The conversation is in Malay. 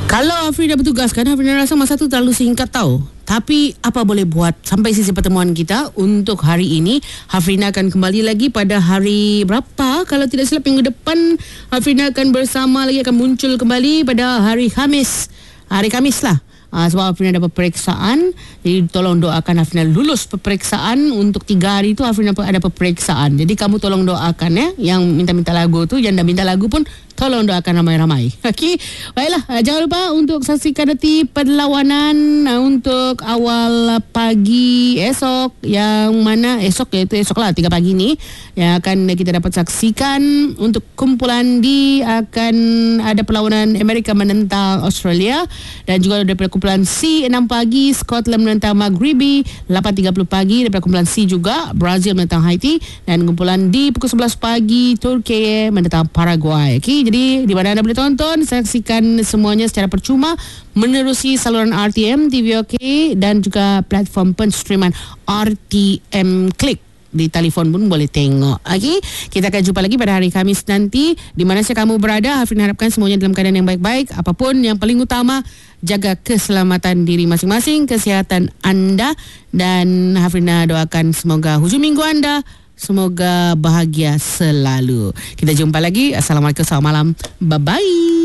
Kalau Afrina bertugas, kan Afrina rasa masa tu terlalu singkat tau. Tapi apa boleh buat, sampai sisi pertemuan kita untuk hari ini, Afrina akan kembali lagi pada hari berapa? Kalau tidak silap minggu depan, Afrina akan bersama lagi, akan muncul kembali pada hari Khamis. Hari Khamis lah. Sebab Afrina ada peperiksaan. Jadi tolong doakan Afrina lulus peperiksaan. Untuk 3 hari tu Afrina ada peperiksaan. Jadi kamu tolong doakan ya. Yang minta-minta lagu tu, yang dah minta lagu pun tolong doakan ramai-ramai. Okey. Baiklah, jangan lupa untuk saksikan nanti perlawanan untuk awal pagi esok. Yang mana esok, iaitu esok lah 3 pagi ni, yang akan kita dapat saksikan. Untuk kumpulan D akan ada perlawanan Amerika menentang Australia. Dan juga daripada kumpulan C 6 pagi Scotland menentang Maghribi, 8.30 pagi daripada kumpulan C juga Brazil menentang Haiti, dan kumpulan D pukul 11 pagi Turki menentang Paraguay. Okey, jadi di mana anda boleh tonton, saksikan semuanya secara percuma menerusi saluran RTM TV OK dan juga platform penstreaman RTM Klik. Di telefon pun boleh tengok. Okey, kita akan jumpa lagi pada hari Khamis nanti. Di mana saja kamu berada, Hafrina harapkan semuanya dalam keadaan yang baik-baik. Apapun yang paling utama, jaga keselamatan diri masing-masing, kesihatan anda, dan Hafrina doakan semoga hujung minggu anda semoga bahagia selalu. Kita jumpa lagi. Assalamualaikum, selamat malam. Bye-bye.